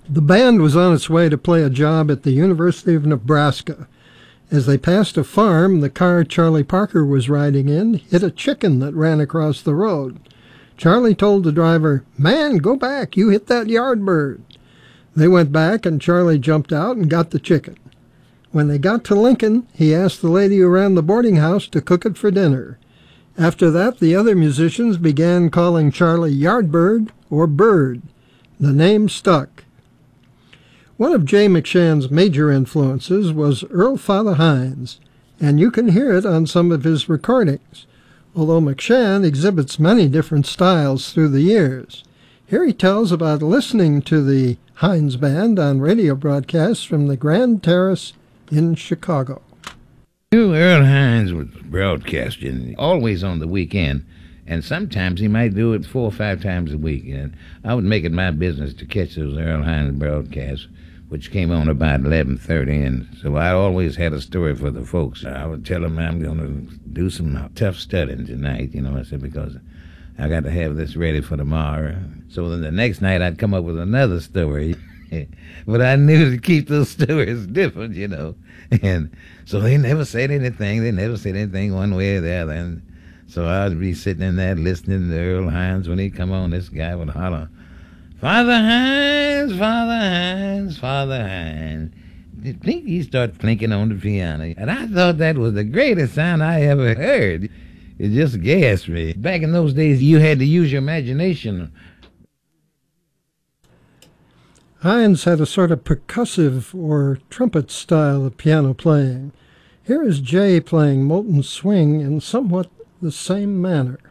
The band was on its way to play a job at the University of Nebraska. As they passed a farm, the car Charlie Parker was riding in hit a chicken that ran across the road. Charlie told the driver, "Man, go back, you hit that yard bird." They went back, and Charlie jumped out and got the chicken. When they got to Lincoln, he asked the lady who ran the boarding house to cook it for dinner. After that, the other musicians began calling Charlie Yardbird or Bird. The name stuck. One of Jay McShann's major influences was Earl Father Hines, and you can hear it on some of his recordings, although McShann exhibits many different styles through the years. Here he tells about listening to the Hines Band on radio broadcasts from the Grand Terrace in Chicago. Earl Hines was broadcasting always on the weekend, and sometimes he might do it 4 or 5 times a week. And I would make it my business to catch those Earl Hines broadcasts, which came on about 11:30, and so I always had a story for the folks. I would tell them I'm going to do some tough studying tonight, I said, because I got to have this ready for tomorrow. So then the next night I'd come up with another story. But I knew to keep those stories different, And so they never said anything. They never said anything one way or the other. And so I'd be sitting in there listening to Earl Hines. When he'd come on, this guy would holler, "Father Hines, Father Hines, Father Hines." He'd start plinking on the piano. And I thought that was the greatest sound I ever heard. It just gassed me. Back in those days, you had to use your imagination. Hines had a sort of percussive or trumpet style of piano playing. Here is Jay playing Molten Swing in somewhat the same manner.